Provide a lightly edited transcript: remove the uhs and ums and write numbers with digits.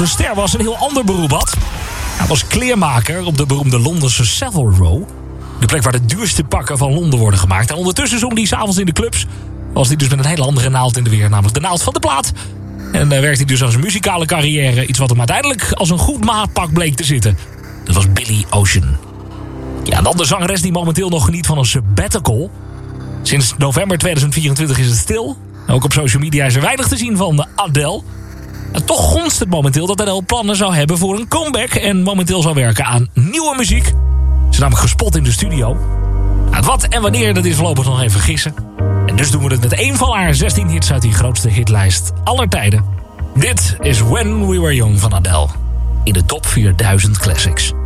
De ster was een heel ander beroep had. Hij was kleermaker op de beroemde Londense Savile Row. De plek waar de duurste pakken van Londen worden gemaakt. En ondertussen zong hij 's avonds in de clubs. Was hij dus met een hele andere naald in de weer. Namelijk de naald van de plaat. En werkte hij dus aan zijn muzikale carrière. Iets wat hem uiteindelijk als een goed maatpak bleek te zitten. Dat was Billy Ocean. Ja, een andere zangeres die momenteel nog geniet van een sabbatical. Sinds november 2024 is het stil. Ook op social media is er weinig te zien van Adele. En toch gonst het momenteel dat Adele plannen zou hebben voor een comeback. En momenteel zou werken aan nieuwe muziek. Ze is namelijk gespot in de studio. Nou, wat en wanneer, dat is voorlopig nog even gissen. En dus doen we het met één van haar 16 hits uit die grootste hitlijst aller tijden. Dit is When We Were Young van Adele. In de top 4000 classics.